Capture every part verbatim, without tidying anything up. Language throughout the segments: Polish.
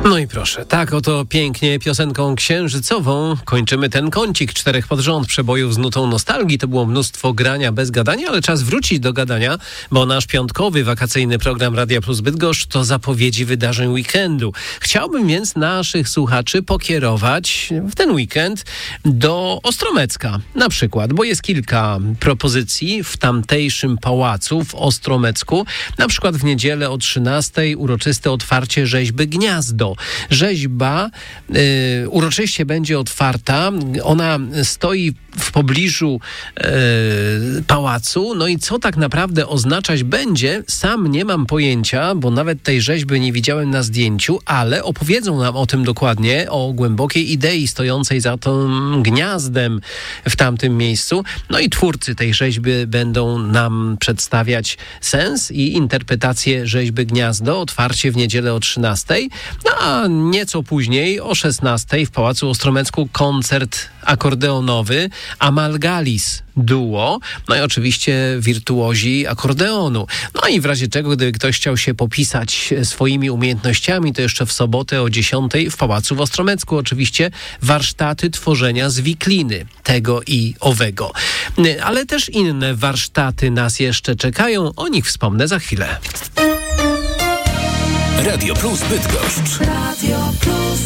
No i proszę, tak oto pięknie piosenką księżycową kończymy ten kącik czterech pod rząd przebojów z nutą nostalgii. To było mnóstwo grania bez gadania, ale czas wrócić do gadania, bo nasz piątkowy wakacyjny program Radia Plus Bydgoszcz to zapowiedzi wydarzeń weekendu. Chciałbym więc naszych słuchaczy pokierować w ten weekend do Ostromecka na przykład, bo jest kilka propozycji w tamtejszym pałacu w Ostromecku. Na przykład w niedzielę o trzynastej uroczyste otwarcie rzeźby Gniazdo. Rzeźba y, uroczyście będzie otwarta. Ona stoi w pobliżu y, pałacu. No i co tak naprawdę oznaczać będzie, sam nie mam pojęcia, bo nawet tej rzeźby nie widziałem na zdjęciu, ale opowiedzą nam o tym dokładnie, o głębokiej idei stojącej za tym gniazdem w tamtym miejscu. No i twórcy tej rzeźby będą nam przedstawiać sens i interpretację rzeźby Gniazdo. Otwarcie w niedzielę o trzynastej. No a nieco później o szesnastej w Pałacu Ostromecku koncert akordeonowy Amalgalis Duo, no i oczywiście wirtuozi akordeonu. No i w razie czego, gdyby ktoś chciał się popisać swoimi umiejętnościami, to jeszcze w sobotę o dziesiątej w Pałacu w Ostromecku oczywiście warsztaty tworzenia z wikliny, tego i owego. Ale też inne warsztaty nas jeszcze czekają, o nich wspomnę za chwilę. Radio Plus Bydgoszcz. Radio Plus.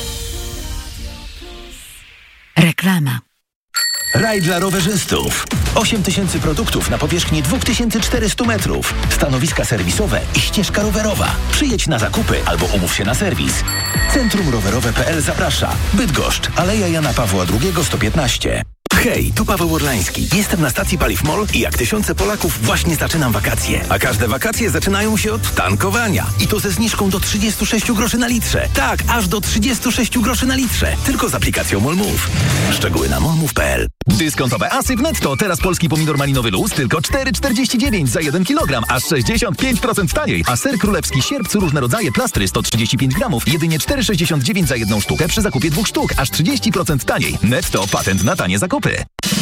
Reklama. Raj dla rowerzystów. osiem tysięcy produktów na powierzchni dwa tysiące czterysta metrów. Stanowiska serwisowe i ścieżka rowerowa. Przyjedź na zakupy albo umów się na serwis. Centrum Rowerowe kropka p l zaprasza. Bydgoszcz, Aleja Jana Pawła drugiego sto piętnaście. Hej, tu Paweł Orlański. Jestem na stacji Paliw MOL i jak tysiące Polaków właśnie zaczynam wakacje. A każde wakacje zaczynają się od tankowania. I to ze zniżką do trzydzieści sześć groszy na litrze. Tak, aż do trzydzieści sześć groszy na litrze. Tylko z aplikacją MOLMove. Szczegóły na molmove kropka p l. Dyskontowe asy w netto. Teraz polski pomidor malinowy luz tylko cztery czterdzieści dziewięć za jeden kilogram, aż sześćdziesiąt pięć procent taniej. A ser królewski sierpcu różne rodzaje plastry sto trzydzieści pięć gramów, jedynie cztery sześćdziesiąt dziewięć za jedną sztukę przy zakupie dwóch sztuk, aż trzydzieści procent taniej. Netto, patent na tanie zakupy.